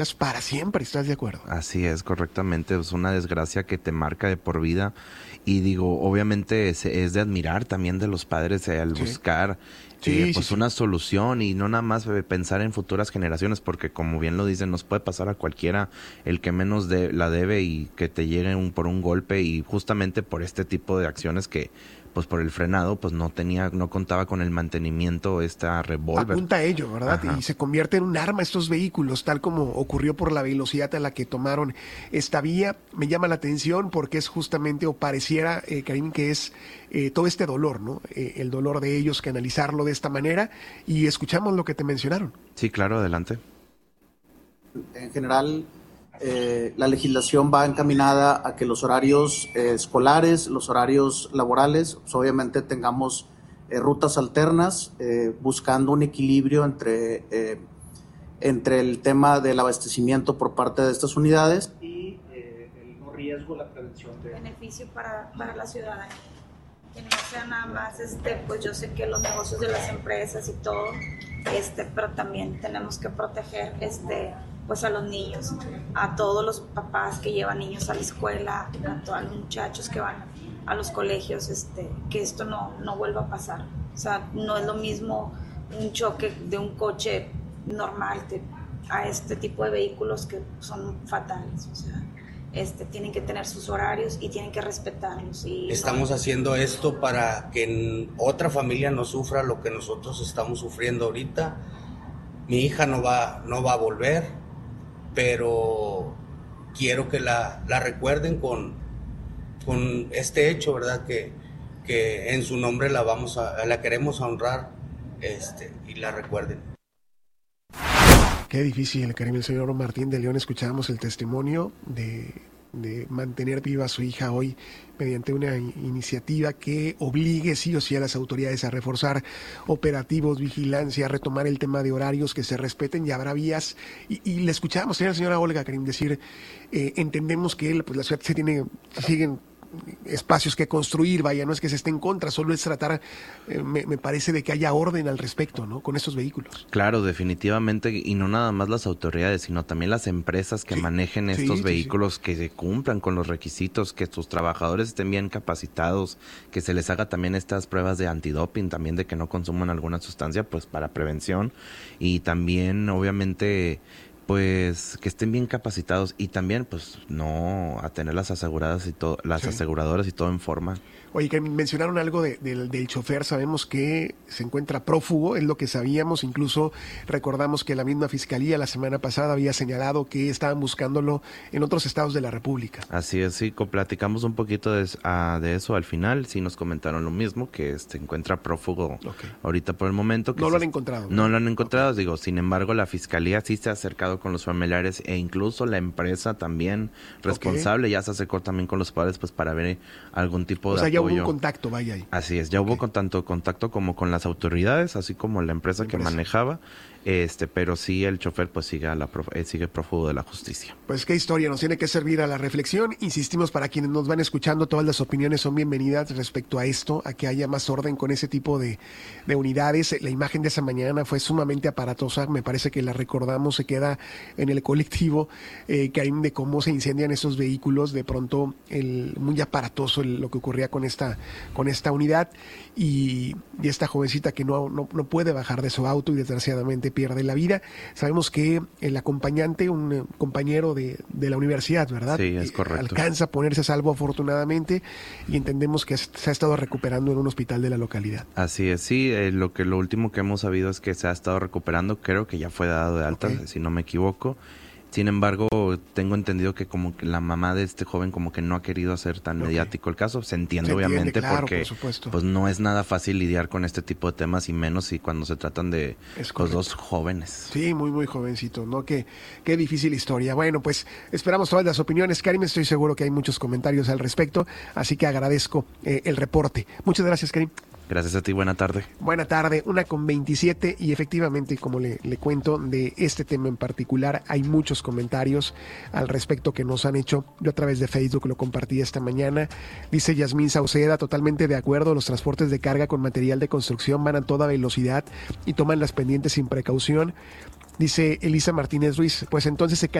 para siempre, ¿estás de acuerdo? Así es, correctamente. Es una desgracia que te marca de por vida. Y digo, obviamente es de admirar también de los padres al buscar una solución y no nada más pensar en futuras generaciones, porque como bien lo dicen, nos puede pasar a cualquiera el que menos la debe y que te llegue por un golpe, y justamente por este tipo de acciones que pues por el frenado, pues no contaba con el mantenimiento, esta revólver. Apunta a ello, ¿verdad? Ajá. Y se convierte en un arma estos vehículos, tal como ocurrió por la velocidad a la que tomaron esta vía. Me llama la atención porque es justamente, o pareciera, Karim, que es todo este dolor, ¿no? El dolor de ellos, que analizarlo de esta manera, y escuchamos lo que te mencionaron. Sí, claro, adelante. En general, la legislación va encaminada a que los horarios escolares, los horarios laborales, pues obviamente tengamos rutas alternas, buscando un equilibrio entre el tema del abastecimiento por parte de estas unidades y el no riesgo, la prevención de beneficio para la ciudadanía. Que no sea nada más, pues yo sé que los negocios de las empresas y todo, pero también tenemos que proteger, pues a los niños, a todos los papás que llevan niños a la escuela, a todos los muchachos que van a los colegios, que esto no vuelva a pasar. O sea, no es lo mismo un choque de un coche normal a este tipo de vehículos que son fatales. O sea, tienen que tener sus horarios y tienen que respetarlos. Estamos haciendo esto para que otra familia no sufra lo que nosotros estamos sufriendo ahorita. Mi hija no va a volver, pero quiero que la recuerden con este hecho, ¿verdad? Que en su nombre la queremos honrar, y la recuerden. Qué difícil, Karim. El señor Martín de León, escuchábamos el testimonio de mantener viva a su hija hoy mediante una iniciativa que obligue sí o sí a las autoridades a reforzar operativos, vigilancia, a retomar el tema de horarios, que se respeten, y habrá vías. Y le escuchábamos a la señora Olga, Karim, decir, entendemos que pues la ciudad siguen espacios que construir, vaya, no es que se esté en contra, solo es tratar, me parece, de que haya orden al respecto, ¿no? Con estos vehículos. Claro, definitivamente, y no nada más las autoridades, sino también las empresas que manejen estos vehículos, que se cumplan con los requisitos, que sus trabajadores estén bien capacitados, que se les haga también estas pruebas de antidoping, también de que no consuman alguna sustancia, pues para prevención, y también, obviamente, pues que estén bien capacitados, y también pues no a tener las aseguradas y todo, las aseguradoras y todo en forma. Oye, que mencionaron algo del chofer, sabemos que se encuentra prófugo, es lo que sabíamos, incluso recordamos que la misma Fiscalía la semana pasada había señalado que estaban buscándolo en otros estados de la República. Así es, sí, platicamos un poquito de eso al final, sí nos comentaron lo mismo, que se encuentra prófugo ahorita por el momento. Que no lo han encontrado. No lo han encontrado, digo, sin embargo la Fiscalía sí se ha acercado con los familiares, e incluso la empresa también responsable ya se acercó también con los padres, pues para ver algún tipo de apoyo. Ya hubo un contacto, vaya ahí. Así es, ya hubo tanto contacto como con las autoridades, así como la empresa que manejaba, pero sí el chofer pues sigue prófugo de la justicia. Pues qué historia, nos tiene que servir a la reflexión. Insistimos, para quienes nos van escuchando, todas las opiniones son bienvenidas respecto a esto, a que haya más orden con ese tipo de unidades. La imagen de esa mañana fue sumamente aparatosa, me parece que la recordamos, se queda en el colectivo, Karim, de cómo se incendian esos vehículos, de pronto muy aparatoso lo que ocurría con esta unidad, y esta jovencita que no puede bajar de su auto y desgraciadamente pierde la vida. Sabemos que el acompañante, un compañero de la universidad, ¿verdad? Sí, es correcto. Alcanza a ponerse a salvo afortunadamente, y entendemos que se ha estado recuperando en un hospital de la localidad. Así es, sí, lo último que hemos sabido es que se ha estado recuperando, creo que ya fue dado de alta, si no me equivoco. Sin embargo, tengo entendido que como que la mamá de este joven como que no ha querido hacer tan mediático el caso. Se entiende obviamente, claro, porque pues no es nada fácil lidiar con este tipo de temas, y menos si cuando se tratan de dos jóvenes. Sí, muy muy jovencitos, ¿no? Qué difícil historia. Bueno, pues esperamos todas las opiniones, Karim. Estoy seguro que hay muchos comentarios al respecto, así que agradezco el reporte. Muchas gracias, Karim. Gracias a ti, buena tarde. Buena tarde, 1:27, y efectivamente, como le cuento, de este tema en particular hay muchos comentarios al respecto que nos han hecho. Yo a través de Facebook lo compartí esta mañana. Dice Yasmín Sauceda, totalmente de acuerdo, los transportes de carga con material de construcción van a toda velocidad y toman las pendientes sin precaución. Dice Elisa Martínez Ruiz, pues entonces se